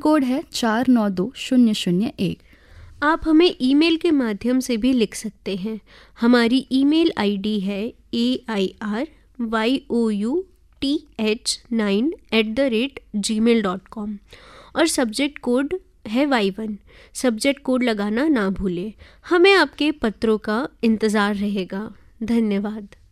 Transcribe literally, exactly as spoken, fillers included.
Code है चार नौ दो शून्य शून्य एक। आप हमें ईमेल के माध्यम से भी लिख सकते हैं। हमारी ईमेल आईडी है ए I R Y O U T H nine at the rate ji mail dot com और सब्जेक्ट कोड है वाई वन। सब्जेक्ट कोड लगाना ना भूलें। हमें आपके पत्रों का इंतज़ार रहेगा। धन्यवाद।